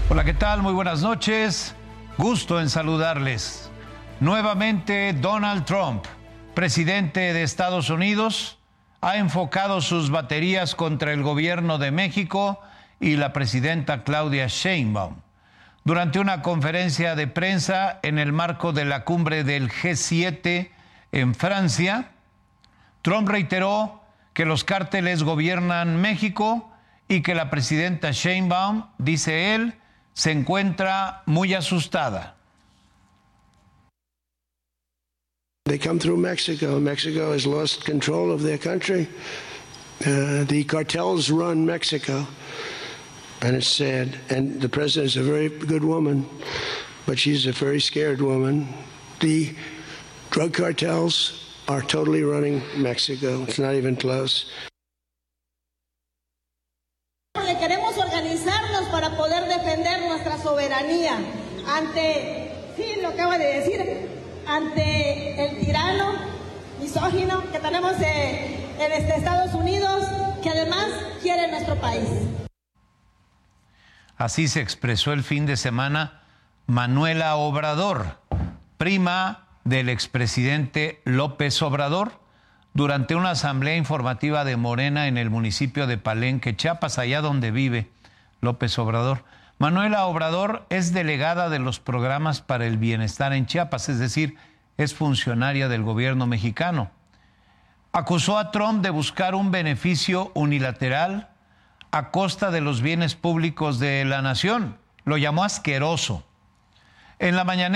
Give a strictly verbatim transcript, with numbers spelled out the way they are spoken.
Hola, ¿qué tal? Muy buenas noches. Gusto en saludarles. Nuevamente, Donald Trump, presidente de Estados Unidos, ha enfocado sus baterías contra el gobierno de México y la presidenta Claudia Sheinbaum. Durante una conferencia de prensa en el marco de la cumbre del G siete en Francia, Trump reiteró que los cárteles gobiernan México y que la presidenta Sheinbaum, dice él, se encuentra muy asustada. They come through Mexico. Mexico has lost control of their country. Uh, the cartels run Mexico, and it's sad. And the president is a very good woman, but she's a very scared woman. The drug cartels are totally running Mexico. It's not even close. Queremos organizarnos para poder defender nuestra soberanía ante, sí, lo acaba de decir, ante el tirano misógino que tenemos eh, en este Estados Unidos, que además quiere nuestro país. Así se expresó el fin de semana Manuela Obrador, prima del expresidente López Obrador, durante una asamblea informativa de Morena en el municipio de Palenque, Chiapas, allá donde vive López Obrador. Manuela Obrador es delegada de los programas para el bienestar en Chiapas, es decir, es funcionaria del gobierno mexicano. Acusó a Trump de buscar un beneficio unilateral a costa de los bienes públicos de la nación. Lo llamó asqueroso. En la mañana